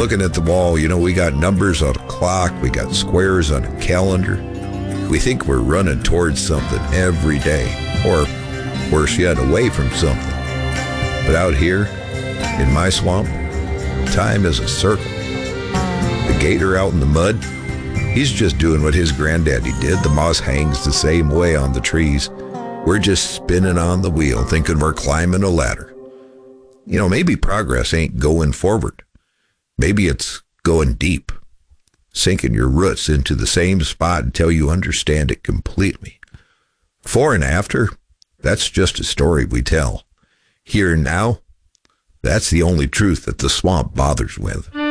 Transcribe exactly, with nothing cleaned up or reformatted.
looking at the wall, you know, we got numbers on a clock, we got squares on a calendar. We think we're running towards something every day, or worse yet, away from something. But out here, in my swamp, time is a circle. The gator out in the mud, he's just doing what his granddaddy did. The moss hangs the same way on the trees. We're just spinning on the wheel, thinking we're climbing a ladder. You know, maybe progress ain't going forward. Maybe it's going deep, sinking your roots into the same spot until you understand it completely. Before and after, that's just a story we tell. Here and now, that's the only truth that the swamp bothers with.